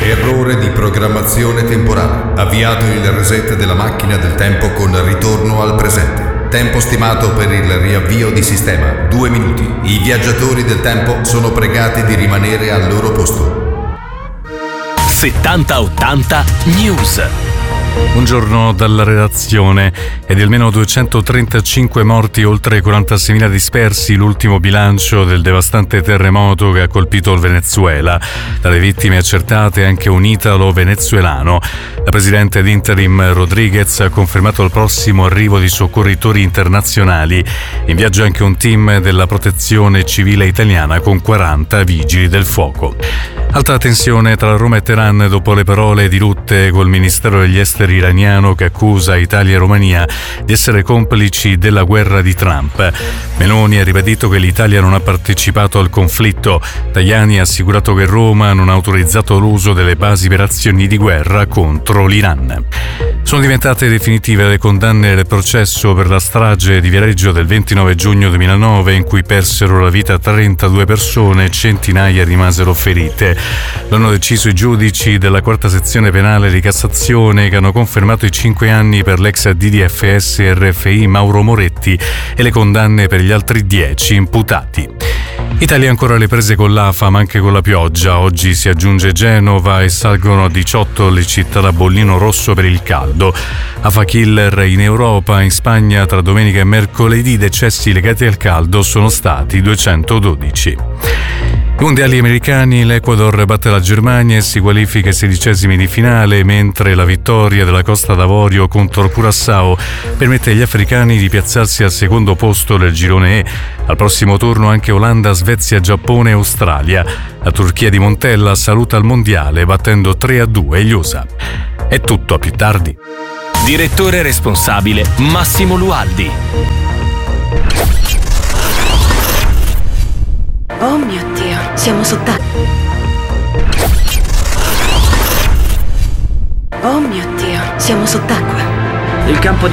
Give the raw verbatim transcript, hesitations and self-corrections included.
Errore di programmazione temporale. Avviato il reset della macchina del tempo con ritorno al presente. Tempo stimato per il riavvio di sistema, due minuti. I viaggiatori del tempo sono pregati di rimanere al loro posto. settanta ottanta News. Buongiorno dalla redazione. È di almeno duecentotrentacinque morti, oltre quarantaseimila dispersi, l'ultimo bilancio del devastante terremoto che ha colpito il Venezuela. Tra le vittime accertate anche un italo-venezuelano. La presidente d'interim Rodriguez ha confermato il prossimo arrivo di soccorritori internazionali. In viaggio anche un team della protezione civile italiana con quaranta vigili del fuoco. Alta tensione tra Roma e Teheran dopo le parole di Rutte col Ministero degli Esteri iraniano che accusa Italia e Romania di essere complici della guerra di Trump. Meloni ha ribadito che l'Italia non ha partecipato al conflitto. Tajani ha assicurato che Roma non ha autorizzato l'uso delle basi per azioni di guerra contro l'Iran. Sono diventate definitive le condanne del processo per la strage di Viareggio del ventinove giugno duemilanove in cui persero la vita trentadue persone e centinaia rimasero ferite. Lo hanno deciso i giudici della quarta sezione penale di Cassazione che hanno confermato i cinque anni per l'ex D D F S R F I Mauro Moretti e le condanne per gli altri dieci imputati. Italia ancora alle prese con l'A F A ma anche con la pioggia. Oggi si aggiunge Genova e salgono a diciotto le città da bollino rosso per il caldo. A F A killer in Europa, in Spagna tra domenica e mercoledì i decessi legati al caldo sono stati duecentododici. Mondiali americani, l'Ecuador batte la Germania e si qualifica ai sedicesimi di finale, mentre la vittoria della Costa d'Avorio contro Curaçao permette agli africani di piazzarsi al secondo posto del girone E. Al prossimo turno anche Olanda, Svezia, Giappone e Australia. La Turchia di Montella saluta il mondiale battendo tre a due gli U S A. È tutto, a più tardi. Direttore responsabile Massimo Lualdi. Oh mio Dio, siamo sott'acqua. Oh mio Dio, siamo sott'acqua. Il campo di